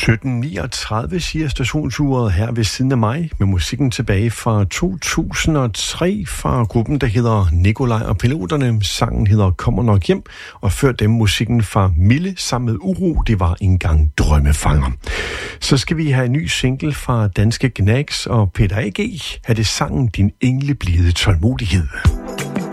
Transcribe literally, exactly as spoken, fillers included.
sytten niogtredive siger stationsuret her ved siden af mig, med musikken tilbage fra to tusind og tre fra gruppen, der hedder Nikolaj og Piloterne. Sangen hedder Kommer nok hjem, og før dem musikken fra Mille sammen med Uro, det var engang Drømmefanger. Så skal vi have en ny single fra Danske Gnags og Peter A G. Er det sangen Din engleblide tålmodighed?